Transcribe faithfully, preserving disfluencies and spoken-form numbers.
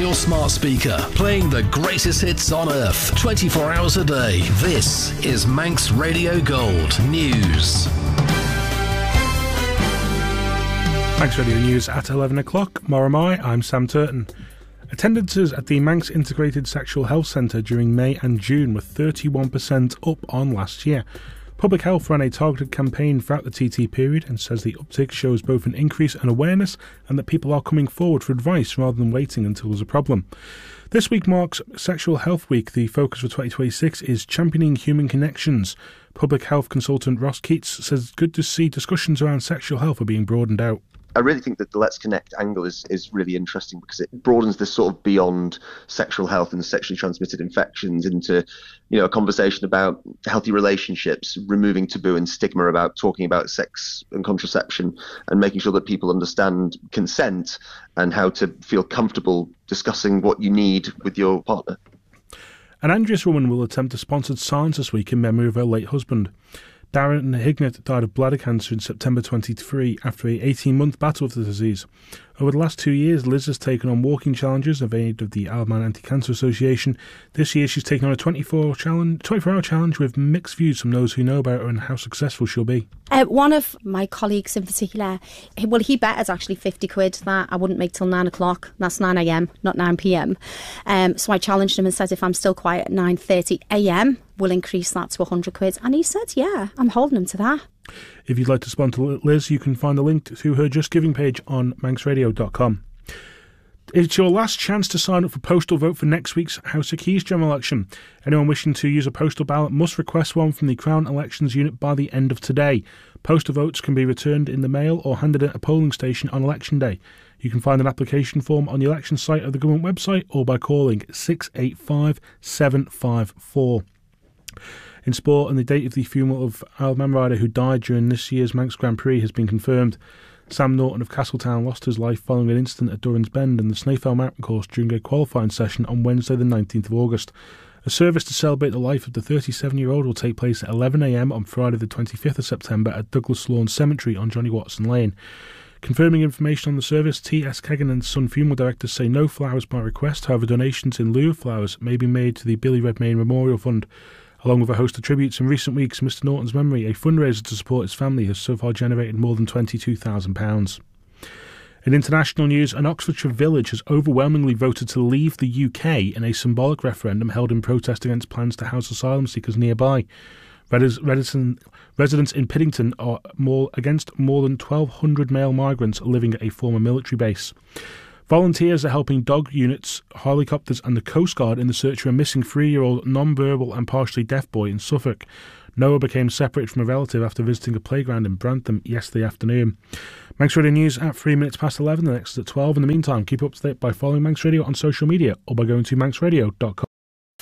your smart speaker, playing the greatest hits on earth, twenty-four hours a day. This is Manx Radio Gold News. Manx Radio News at eleven o'clock. Moramai, I'm Sam Turton. Attendances at the Manx Integrated Sexual Health Centre during May and June were thirty-one percent up on last year. Public Health ran a targeted campaign throughout the T T period and says the uptick shows both an increase in awareness and that people are coming forward for advice rather than waiting until there's a problem. This week marks Sexual Health Week. The focus for twenty twenty-six is championing human connections. Public Health consultant Ross Keats says it's good to see discussions around sexual health are being broadened out. I really think that the Let's Connect angle is, is really interesting because it broadens this sort of beyond sexual health and sexually transmitted infections into, you know, a conversation about healthy relationships, removing taboo and stigma about talking about sex and contraception and making sure that people understand consent and how to feel comfortable discussing what you need with your partner. An Andreas woman will attempt a sponsored silence this week in memory of her late husband. Darren Hignett died of bladder cancer in September twenty-three after an eighteen-month battle with the disease. Over the last two years, Liz has taken on walking challenges of aid of the Isle of Man Anti-Cancer Association. This year, she's taken on a twenty-four hour challenge with mixed views from those who know about her and how successful she'll be. Uh, one of my colleagues in particular, he, well, he bet us actually fifty quid that I wouldn't make till nine o'clock. That's nine a.m, not nine p.m. Um, so I challenged him and said, if I'm still quiet at nine thirty a.m, we'll increase that to one hundred quid. And he said, yeah, I'm holding him to that. If you'd like to sponsor Liz, you can find a link to her Just Giving page on manx radio dot com. It's your last chance to sign up for postal vote for next week's House of Keys general election. Anyone wishing to use a postal ballot must request one from the Crown Elections Unit by the end of today. Postal votes can be returned in the mail or handed at a polling station on election day. You can find an application form on the election site of the government website or by calling six eight five seven five four. In sport, and the date of the funeral of Isle of Man rider who died during this year's Manx Grand Prix has been confirmed. Sam Norton of Castletown lost his life following an incident at Durran's Bend and the Snaefell Mountain Course during a qualifying session on Wednesday the nineteenth of August. A service to celebrate the life of the thirty-seven-year-old will take place at eleven a.m. on Friday the twenty-fifth of September at Douglas Lawn Cemetery on Johnny Watson Lane. Confirming information on the service, T S Kegan and Son funeral directors say no flowers by request. However, donations in lieu of flowers may be made to the Billy Redmayne Memorial Fund. Along with a host of tributes in recent weeks, Mister Norton's memory, a fundraiser to support his family, has so far generated more than twenty-two thousand pounds. In international news, an Oxfordshire village has overwhelmingly voted to leave the U K in a symbolic referendum held in protest against plans to house asylum seekers nearby. Residents in Piddington are more against more than twelve hundred male migrants living at a former military base. Volunteers are helping dog units, helicopters and the Coast Guard in the search for a missing three-year-old non-verbal and partially deaf boy in Suffolk. Noah became separated from a relative after visiting a playground in Brantham yesterday afternoon. Manx Radio News at three minutes past eleven, the next at twelve. In the meantime, keep up to date by following Manx Radio on social media or by going to manx radio dot com.